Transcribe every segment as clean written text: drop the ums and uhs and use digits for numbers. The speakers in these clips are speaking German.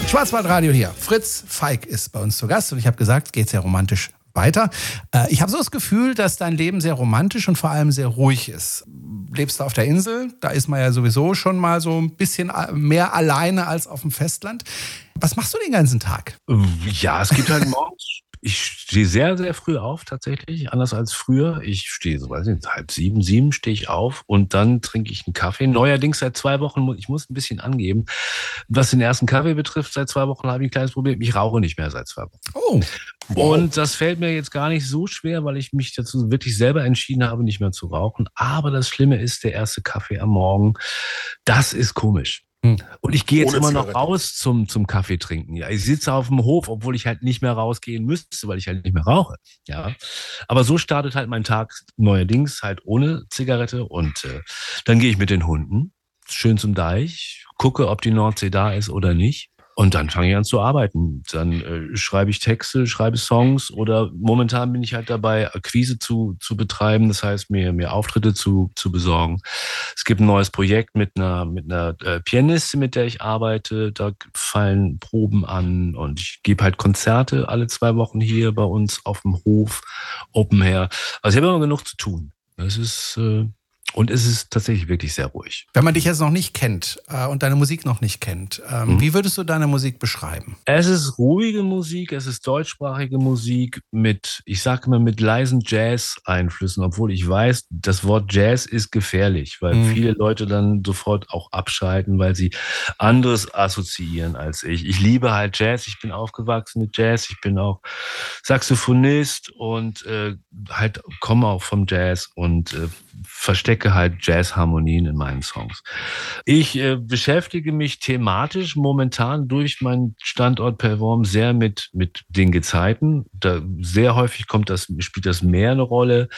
Schwarzwaldradio hier. Fritz Feig ist bei uns zu Gast und ich habe gesagt, geht's ja romantisch weiter. Ich habe so das Gefühl, dass dein Leben sehr romantisch und vor allem sehr ruhig ist. Lebst du auf der Insel, da ist man ja sowieso schon mal so ein bisschen mehr alleine als auf dem Festland. Was machst du den ganzen Tag? Ja, es gibt halt morgens. Ich stehe sehr, sehr früh auf tatsächlich, anders als früher. Ich stehe so, weiß nicht, 6:30, 7 stehe ich auf und dann trinke ich einen Kaffee. Neuerdings seit 2 Wochen, ich muss ein bisschen angeben, was den ersten Kaffee betrifft, seit 2 Wochen habe ich ein kleines Problem. Ich rauche nicht mehr seit 2 Wochen. Oh, wow. Und das fällt mir jetzt gar nicht so schwer, weil ich mich dazu wirklich selber entschieden habe, nicht mehr zu rauchen. Aber das Schlimme ist, der erste Kaffee am Morgen, das ist komisch. Und ich gehe jetzt Ohne immer noch Zigarette. raus zum Kaffee trinken. Ja, ich sitze auf dem Hof, obwohl ich halt nicht mehr rausgehen müsste, weil ich halt nicht mehr rauche. Ja, aber so startet halt mein Tag neuerdings halt ohne Zigarette und dann gehe ich mit den Hunden schön zum Deich, gucke, ob die Nordsee da ist oder nicht. Und dann fange ich an zu arbeiten. Dann schreibe ich Texte, schreibe Songs oder momentan bin ich halt dabei, Akquise zu betreiben. Das heißt, mir Auftritte zu besorgen. Es gibt ein neues Projekt mit einer Pianistin, mit der ich arbeite. Da fallen Proben an und ich gebe halt Konzerte alle 2 Wochen hier bei uns auf dem Hof, Open Air. Also ich habe immer genug zu tun. Das ist und es ist tatsächlich wirklich sehr ruhig. Wenn man dich jetzt noch nicht kennt und deine Musik noch nicht kennt, wie würdest du deine Musik beschreiben? Es ist ruhige Musik, es ist deutschsprachige Musik mit, ich sage immer, mit leisen Jazz-Einflüssen, obwohl ich weiß, das Wort Jazz ist gefährlich, weil viele Leute dann sofort auch abschalten, weil sie anderes assoziieren als ich. Ich liebe halt Jazz, ich bin aufgewachsen mit Jazz, ich bin auch Saxophonist und halt komme auch vom Jazz und verstecke halt Jazzharmonien in meinen Songs. Ich beschäftige mich thematisch momentan durch meinen Standort Pellworm sehr mit den Gezeiten. Da sehr häufig spielt das Meer eine Rolle.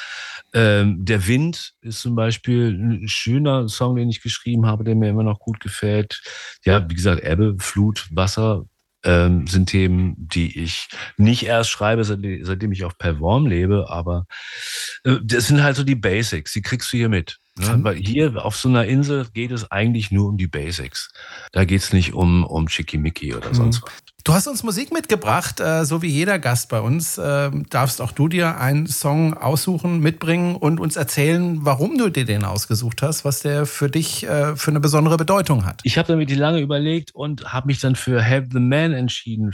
Der Wind ist zum Beispiel ein schöner Song, den ich geschrieben habe, der mir immer noch gut gefällt. Ja, wie gesagt, Ebbe, Flut, Wasser sind Themen, die ich nicht erst schreibe, seitdem ich auf Pellworm lebe, aber das sind halt so die Basics, die kriegst du hier mit. Ne? Weil hier auf so einer Insel geht es eigentlich nur um die Basics. Da geht es nicht um Schickimicki oder sonst was. Du hast uns Musik mitgebracht, so wie jeder Gast bei uns. Darfst auch du dir einen Song aussuchen, mitbringen und uns erzählen, warum du dir den ausgesucht hast, was der für dich für eine besondere Bedeutung hat. Ich habe damit lange überlegt und habe mich dann für Have the Man entschieden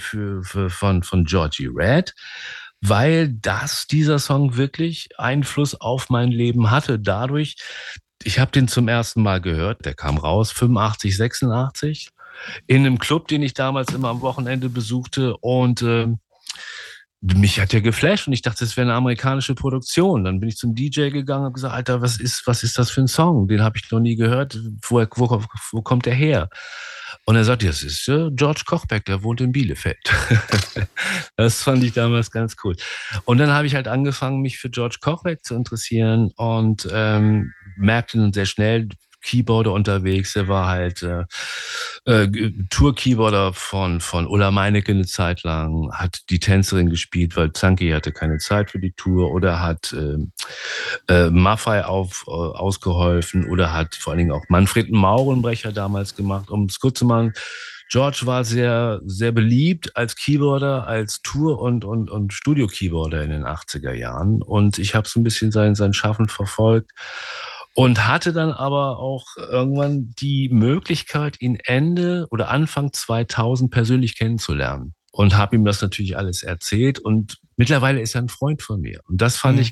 von Georgie Red, weil dieser Song wirklich Einfluss auf mein Leben hatte. Dadurch, ich habe den zum ersten Mal gehört, der kam raus 85, 86. In einem Club, den ich damals immer am Wochenende besuchte und mich hat der geflasht und ich dachte, das wäre eine amerikanische Produktion. Dann bin ich zum DJ gegangen und habe gesagt, Alter, was ist das für ein Song? Den habe ich noch nie gehört. Wo kommt der her? Und er sagt, das ist George Kochbeck, der wohnt in Bielefeld. Das fand ich damals ganz cool. Und dann habe ich halt angefangen, mich für George Kochbeck zu interessieren und merkte dann sehr schnell, Keyboarder unterwegs, der war halt Tour-Keyboarder von Ulla Meinecke eine Zeit lang, hat die Tänzerin gespielt, weil Zanki hatte keine Zeit für die Tour oder hat Maffei ausgeholfen oder hat vor allen Dingen auch Manfred Maurenbrecher damals gemacht. Um es kurz zu machen, George war sehr, sehr beliebt als Keyboarder, als Tour- und Studio-Keyboarder in den 80er Jahren und ich habe so ein bisschen sein Schaffen verfolgt. Und hatte dann aber auch irgendwann die Möglichkeit, ihn Ende oder Anfang 2000 persönlich kennenzulernen. Und habe ihm das natürlich alles erzählt. Und mittlerweile ist er ein Freund von mir. Und das fand ich